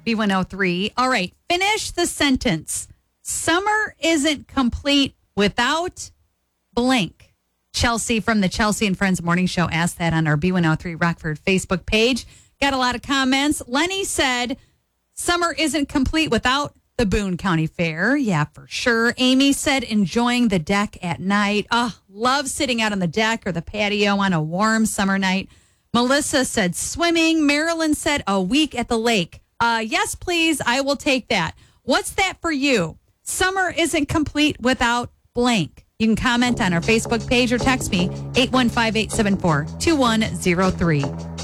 B103. All right. Finish the sentence. Summer isn't complete without blank. Chelsea from the Chelsea and Friends Morning Show asked that on our B103 Rockford Facebook page. Got a lot of comments. Lenny said, summer isn't complete without the Boone County Fair. Yeah, for sure. Amy said, enjoying the deck at night. Oh, love sitting out on the deck or the patio on a warm summer night. Melissa said, swimming. Marilyn said, a week at the lake. Yes, please. I will take that. What's that for you? Summer isn't complete without blank. You can comment on our Facebook page or text me 815-874-2103.